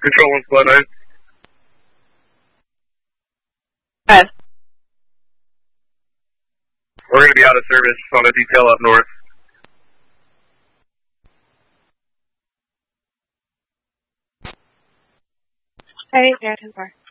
Control 1 Squad 9. 5. We're going to be out of service on a detail up north. Hey, yeah, 10-4.